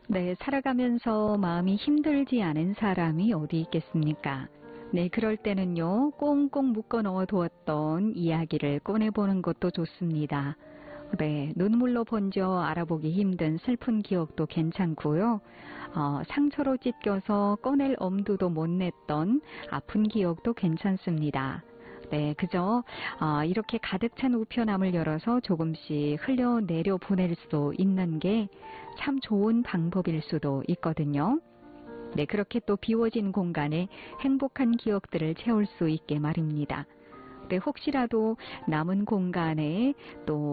네, 살아가면서 마음이 힘들지 않은 사람이 어디 있겠습니까? 네, 그럴 때는요, 꽁꽁 묶어 넣어 두었던 이야기를 꺼내보는 것도 좋습니다. 네, 눈물로 번져 알아보기 힘든 슬픈 기억도 괜찮고요. 상처로 찢겨서 꺼낼 엄두도 못 냈던 아픈 기억도 괜찮습니다. 네, 그저 이렇게 가득 찬 우편함을 열어서 조금씩 흘려내려 보낼 수 있는 게 참 좋은 방법일 수도 있거든요. 네, 그렇게 또 비워진 공간에 행복한 기억들을 채울 수 있게 말입니다. 네, 혹시라도 남은 공간에 또